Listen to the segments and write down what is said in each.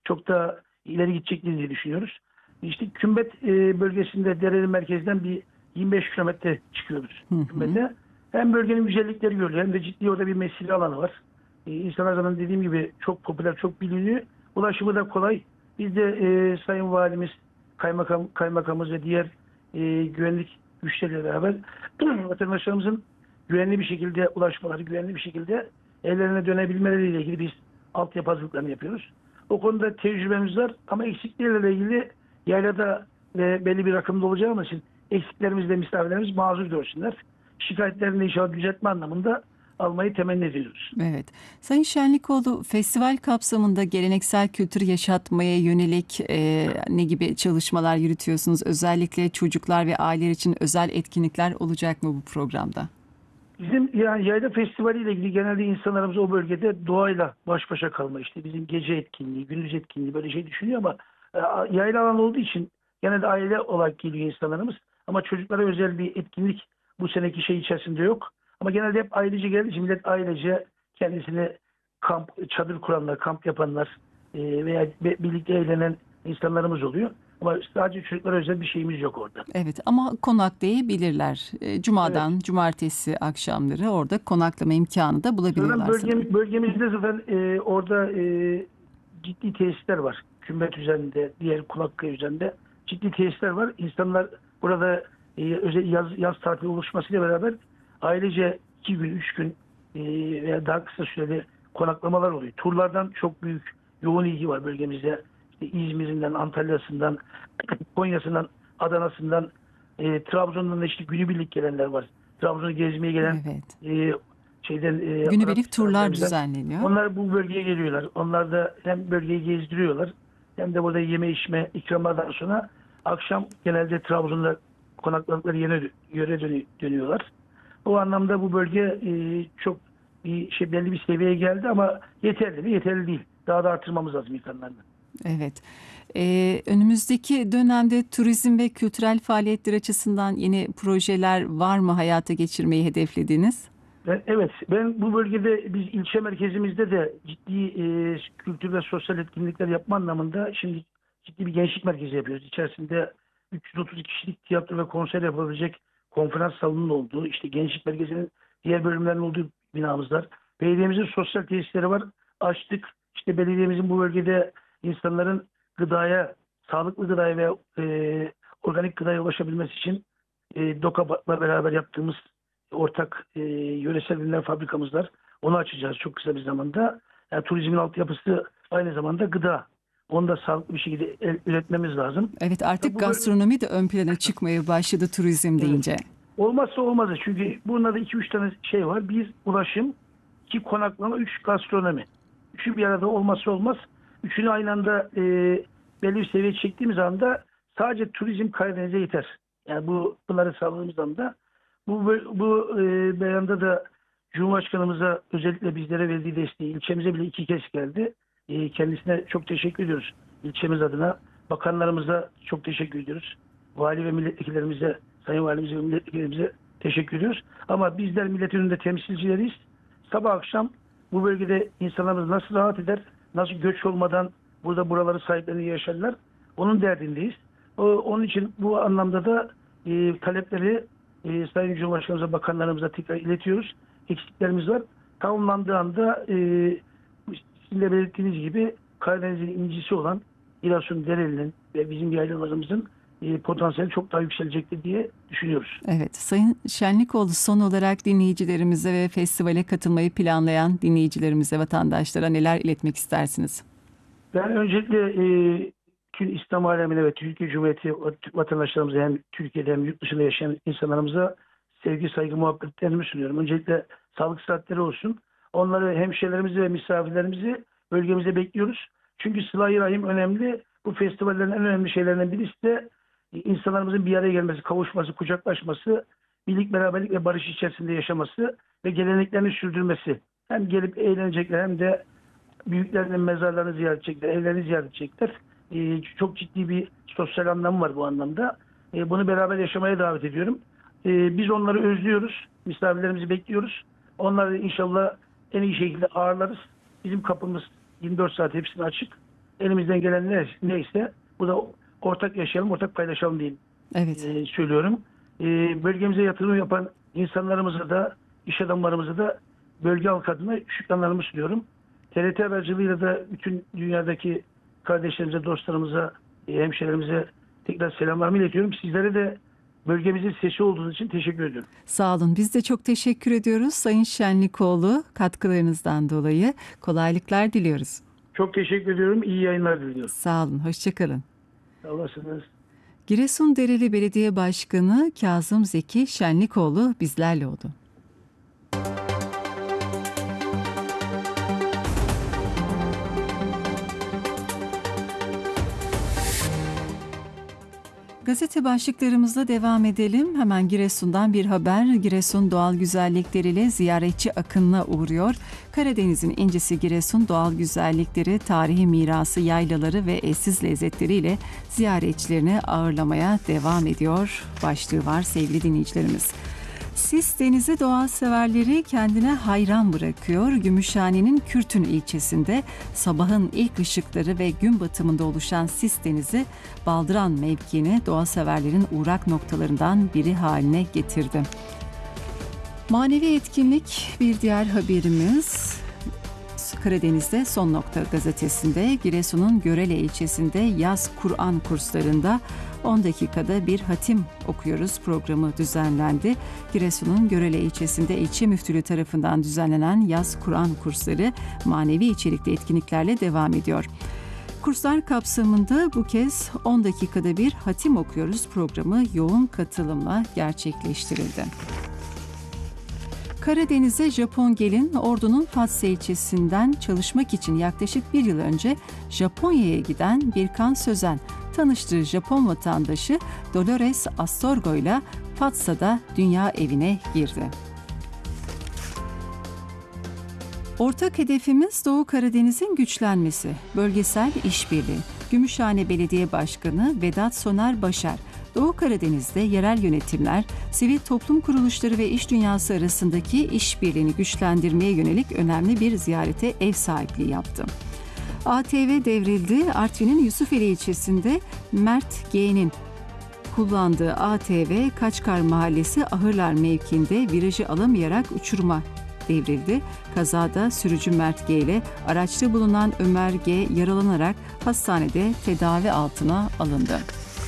çok daha ileri gidecektir diye düşünüyoruz. İşte Kümbet bölgesinde Dereli merkezden bir 25 kilometre çıkıyoruz Kümbet'e. Hem bölgenin güzellikleri görülüyor hem de ciddi orada bir mesire alanı var. İnsanlar zaten dediğim gibi çok popüler, çok biliniyor. Ulaşımı da kolay. Biz de Sayın Valimiz, kaymakamımız ve diğer güvenlik güçleriyle beraber vatandaşlarımızın güvenli bir şekilde ulaşmaları, güvenli bir şekilde evlerine dönebilmeleriyle ilgili biz altyapı hazırlıklarını yapıyoruz. O konuda tecrübemiz var ama eksiklerle ilgili yaylada belli bir rakımda olacağımız için eksiklerimizle misafirlerimiz mazur görsünler. Şikayetlerini inşallah düzeltme anlamında almayı temenni ediyoruz. Evet. Sayın Şenlikoğlu, festival kapsamında geleneksel kültürü yaşatmaya yönelik ne gibi çalışmalar yürütüyorsunuz? Özellikle çocuklar ve aileler için özel etkinlikler olacak mı bu programda? Bizim yani Yayla Festivali ile ilgili genelde insanlarımız o bölgede doğayla baş başa kalma, işte bizim gece etkinliği, gündüz etkinliği böyle şey düşünüyor ama yayla alan olduğu için genelde aile olarak geliyor insanlarımız. Ama çocuklara özel bir etkinlik bu seneki şey içerisinde yok. Ama genelde hep ailece geldiği için millet ailece kendisine çadır kuranlar, kamp yapanlar veya birlikte eğlenen insanlarımız oluyor. Ama sadece çocuklara özel bir şeyimiz yok orada. Evet, ama konaklayabilirler. Cumadan Evet. cumartesi akşamları orada konaklama imkanı da bulabiliyorlar sanırım. Bölgemizde zaten orada ciddi tesisler var. Kümbet üzerinde, diğer Kulakkaya üzerinde ciddi tesisler var. İnsanlar burada özel yaz tatili oluşmasıyla beraber ailece 2 gün, 3 gün veya daha kısa süreli konaklamalar oluyor. Turlardan çok büyük yoğun ilgi var bölgemizde. İşte İzmir'inden, Antalya'sından, Konya'sından, Adana'sından, Trabzon'dan da işte günübirlik gelenler var. Trabzon'u gezmeye gelen Evet. Günübirlik turlar misafirlerimizden. düzenleniyor. Onlar bu bölgeye geliyorlar. Onlar da hem bölgeyi gezdiriyorlar hem de burada yeme içme ikramlardan sonra akşam genelde Trabzon'da konakladıkları yere dönüyorlar. O anlamda bu bölge çok belli bir seviyeye geldi ama yeterli mi? Yeterli değil. Daha da artırmamız lazım imkanlarını. Evet. Önümüzdeki dönemde turizm ve kültürel faaliyetler açısından yeni projeler var mı hayata geçirmeyi hedeflediğiniz? Evet, ben bu bölgede biz ilçe merkezimizde de ciddi kültür ve sosyal etkinlikler yapma anlamında şimdi ciddi bir gençlik merkezi yapıyoruz. İçerisinde 330 kişilik tiyatro ve konser yapabilecek konferans salonunun olduğu, işte gençlik merkezinin diğer bölümlerinin olduğu binamız var. Belediyemizin sosyal tesisleri var. Açtık. İşte belediyemizin bu bölgede insanların sağlıklı gıdaya ve organik gıdaya ulaşabilmesi için DOKA'la beraber yaptığımız ortak yöresel ürünler fabrikamız var. Onu açacağız çok kısa bir zamanda. Yani turizmin altyapısı aynı zamanda gıda. Onu da sağlıklı bir şekilde üretmemiz lazım. Evet, artık Bu bölüm, gastronomi de ön plana çıkmaya başladı turizm evet. deyince. Olmazsa olmazı. Çünkü bunlarda 2-3 tane şey var. Bir ulaşım, 2 konaklama, 3 gastronomi. Üçü bir arada olmazsa olmaz. Üçünü aynı anda belli bir seviyeye çektiğimiz anda sadece turizm Karadeniz'e yeter. Yani bunları sağladığımız anda bu beyanda da Cumhurbaşkanımıza özellikle bizlere verdiği desteği ilçemize bile 2 kez geldi. Kendisine çok teşekkür ediyoruz. İlçemiz adına bakanlarımıza çok teşekkür ediyoruz. Vali ve milletvekillerimize, sayın valimize ve milletvekillerimize teşekkür ediyoruz. Ama bizler milletin önünde temsilcileriyiz. Sabah akşam bu bölgede insanlarımız nasıl rahat eder, nasıl göç olmadan buraları sahiplerini yaşarlar, onun derdindeyiz. Onun için bu anlamda da talepleri Sayın Cumhurbaşkanımıza, bakanlarımıza tekrar iletiyoruz. Eksiklerimiz var. Tamamlandığı anda sizin de belirttiğiniz gibi Karadeniz'in incisi olan İlasun Dereli'nin ve bizim yaylalarımızın potansiyeli çok daha yükselecektir diye düşünüyoruz. Evet, Sayın Şenlikoğlu, son olarak dinleyicilerimize ve festivale katılmayı planlayan dinleyicilerimize, vatandaşlara neler iletmek istersiniz? Ben öncelikle tüm İslam alemine ve Türkiye Cumhuriyeti vatandaşlarımıza hem Türkiye'de hem yurt dışında yaşayan insanlarımıza sevgi, saygı, muhabbetlerimi sunuyorum. Öncelikle sağlık saatleri olsun. Onları, hemşehrilerimizi ve misafirlerimizi bölgemize bekliyoruz. Çünkü sıla-i rahim önemli. Bu festivallerin en önemli şeylerinden birisi de insanlarımızın bir araya gelmesi, kavuşması, kucaklaşması, birlik, beraberlik ve barış içerisinde yaşaması ve geleneklerini sürdürmesi. Hem gelip eğlenecekler hem de büyüklerinin mezarlarını ziyaret edecekler, evlerini ziyaret edecekler. Çok ciddi bir sosyal anlamı var bu anlamda. Bunu beraber yaşamaya davet ediyorum. Biz onları özlüyoruz. Misafirlerimizi bekliyoruz. Onları inşallah en iyi şekilde ağırlarız. Bizim kapımız 24 saat hepsine açık. elimizden gelen neyse bu da ortak yaşayalım, ortak paylaşalım diye Evet. söylüyorum. Bölgemize yatırım yapan insanlarımıza da, iş adamlarımıza da bölge halkı adına şükranlarımı sunuyorum. TRT aracılığıyla da bütün dünyadaki kardeşlerimize, dostlarımıza, hemşehrilerimize tekrar selamlarımı iletiyorum. Sizlere de bölgemizin sesi olduğunuz için teşekkür ediyorum. Sağ olun. Biz de çok teşekkür ediyoruz Sayın Şenlikoğlu katkılarınızdan dolayı. Kolaylıklar diliyoruz. Çok teşekkür ediyorum. İyi yayınlar diliyorum. Sağ olun. Hoşçakalın. Sağ olasınız. Giresundereli Belediye Başkanı Kazım Zeki Şenlikoğlu bizlerle oldu. Gazete başlıklarımızla devam edelim. Hemen Giresun'dan bir haber. Giresun doğal güzellikleriyle ziyaretçi akınına uğruyor. Karadeniz'in incisi Giresun doğal güzellikleri, tarihi mirası, yaylaları ve eşsiz lezzetleriyle ziyaretçilerini ağırlamaya devam ediyor. Başlığı var sevgili dinleyicilerimiz. Sis Denizi doğa severleri kendine hayran bırakıyor. Gümüşhane'nin Kürtün ilçesinde sabahın ilk ışıkları ve gün batımında oluşan Sis Denizi, Baldıran mevkiini doğa severlerin uğrak noktalarından biri haline getirdi. Manevi etkinlik bir diğer haberimiz. Karadeniz'de Son Nokta gazetesinde Giresun'un Görele ilçesinde yaz Kur'an kurslarında 10 dakikada bir hatim okuyoruz programı düzenlendi. Giresun'un Görele ilçesinde ilçe müftülüğü tarafından düzenlenen yaz Kur'an kursları manevi içerikli etkinliklerle devam ediyor. Kurslar kapsamında bu kez 10 dakikada bir hatim okuyoruz programı yoğun katılımla gerçekleştirildi. Karadeniz'e Japon gelin Ordu'nun Fatsa ilçesinden çalışmak için yaklaşık bir yıl önce Japonya'ya giden Birkan Sözen, tanıştığı Japon vatandaşı Dolores Astorgo ile Fatsa'da dünya evine girdi. Ortak hedefimiz Doğu Karadeniz'in güçlenmesi, bölgesel işbirliği. Gümüşhane Belediye Başkanı Vedat Soner Başar, Doğu Karadeniz'de yerel yönetimler, sivil toplum kuruluşları ve iş dünyası arasındaki işbirliğini güçlendirmeye yönelik önemli bir ziyarete ev sahipliği yaptı. ATV devrildi. Artvin'in Yusufeli ilçesinde Mert G'nin kullandığı ATV Kaçkar Mahallesi Ahırlar mevkiinde virajı alamayarak uçuruma devrildi. Kazada sürücü Mert G ile araçta bulunan Ömer G yaralanarak hastanede tedavi altına alındı.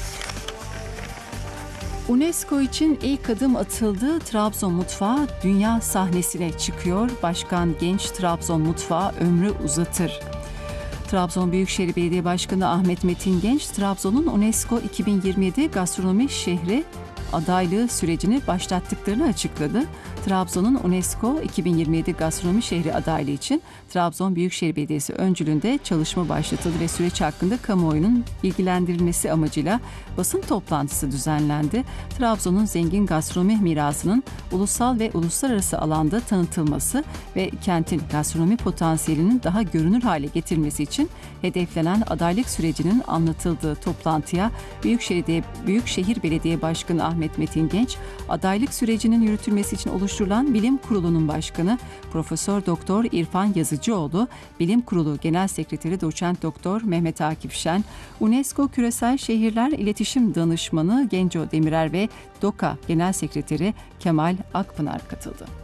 UNESCO için ilk adım atıldı. Trabzon mutfağı dünya sahnesine çıkıyor. Başkan Genç Trabzon mutfağı ömrü uzatır. Trabzon Büyükşehir Belediye Başkanı Ahmet Metin Genç, Trabzon'un UNESCO 2027 gastronomi şehri adaylığı sürecini başlattıklarını açıkladı. Trabzon'un UNESCO 2027 gastronomi şehri adaylığı için Trabzon Büyükşehir Belediyesi öncülüğünde çalışma başlatıldı ve süreç hakkında kamuoyunun bilgilendirilmesi amacıyla basın toplantısı düzenlendi. Trabzon'un zengin gastronomi mirasının ulusal ve uluslararası alanda tanıtılması ve kentin gastronomi potansiyelinin daha görünür hale getirilmesi için hedeflenen adaylık sürecinin anlatıldığı toplantıya Büyükşehir Belediye Başkanı Ahmet Metin Genç, adaylık sürecinin yürütülmesi için oluşturulan Bilim Kurulu'nun başkanı Profesör Doktor İrfan Yazıcıoğlu, Bilim Kurulu Genel Sekreteri Doçent Doktor Mehmet Akif Şen, UNESCO Küresel Şehirler İletişim Danışmanı Genco Demirer ve DOKA Genel Sekreteri Kemal Akpınar katıldı.